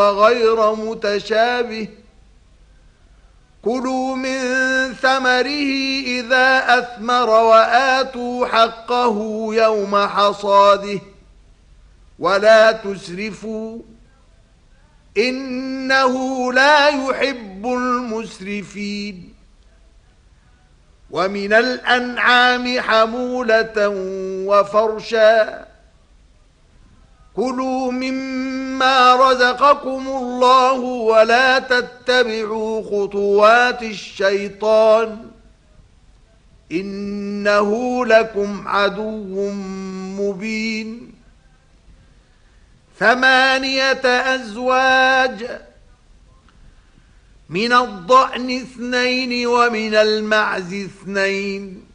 غير متشابه كلوا من ثمره إذا أثمر وآتوا حقه يوم حصاده ولا تسرفوا إنه لا يحب المسرفين ومن الأنعام حمولة وفرشا كلوا مما رزقكم الله ولا تتبعوا خطوات الشيطان إنه لكم عدو مبين 8 أزواج من الضأن 2 ومن المعز 2